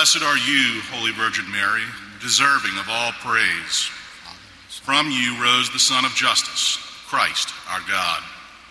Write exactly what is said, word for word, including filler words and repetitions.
Blessed are you, Holy Virgin Mary, deserving of all praise. From you rose the Son of Justice, Christ our God.